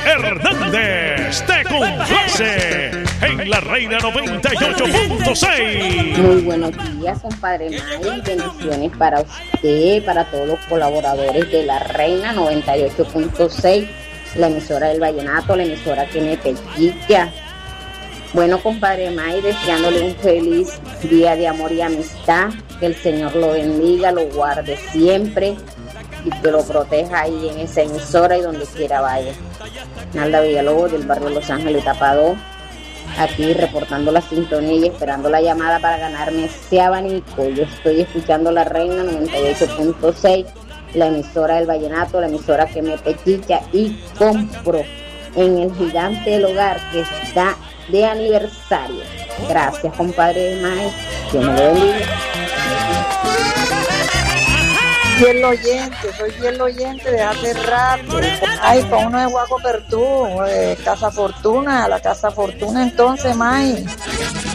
Hernández te complace en La Reina 98.6. Muy buenos días, compadre May. Bendiciones para usted, para todos los colaboradores de La Reina 98.6, la emisora del vallenato, la emisora que me pellizca. Bueno, compadre May, deseándole un feliz día de amor y amistad, que el Señor lo bendiga, lo guarde siempre y que lo proteja ahí en esa emisora y donde quiera vaya. Nalda Villalobos, del barrio Los Ángeles, Etapa 2, aquí reportando la sintonía y esperando la llamada para ganarme ese abanico. Yo estoy escuchando La Reina 98.6, la emisora del vallenato, la emisora que me pechicha y compro en el Gigante del Hogar, que está de aniversario. Gracias, compadre May. Dios me lo bendiga. Fiel oyente, soy fiel oyente de hace rato. Ay, con uno de Guaco Pertú, Casa Fortuna, la Casa Fortuna entonces, May.